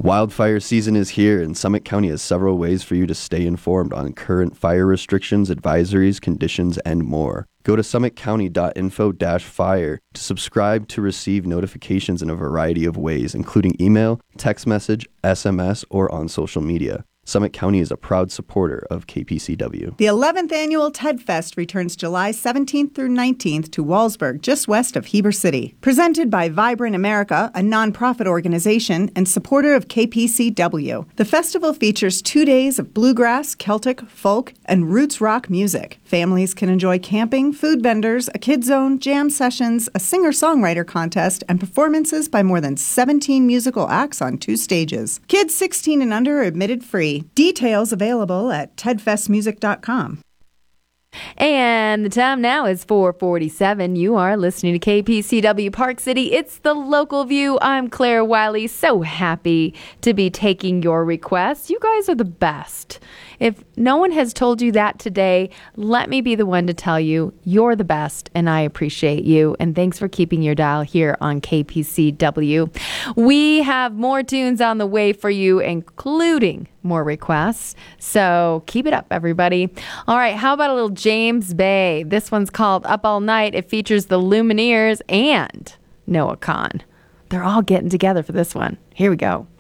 Wildfire season is here, and Summit County has several ways for you to stay informed on current fire restrictions, advisories, conditions, and more. Go to summitcounty.info-fire to subscribe to receive notifications in a variety of ways, including email, text message, SMS, or on social media. Summit County is a proud supporter of KPCW. The 11th annual TED Fest returns July 17th through 19th to Wallsburg, just west of Heber City. Presented by Vibrant America, a nonprofit organization and supporter of KPCW. The festival features 2 days of bluegrass, Celtic, folk, and roots rock music. Families can enjoy camping, food vendors, a kid zone, jam sessions, a singer-songwriter contest, and performances by more than 17 musical acts on 2 stages. Kids 16 and under are admitted free. Details available at tedfestmusic.com. And the time now is 4:47. You are listening to KPCW Park City. It's the local view. I'm Claire Wiley. So happy to be taking your requests. You guys are the best. If no one has told you that today, let me be the one to tell you you're the best, and I appreciate you. And thanks for keeping your dial here on KPCW. We have more tunes on the way for you, including more requests. So keep it up, everybody. All right, how about a little James Bay? This one's called Up All Night. It features the Lumineers and Noah Kahan. They're all getting together for this one. Here we go.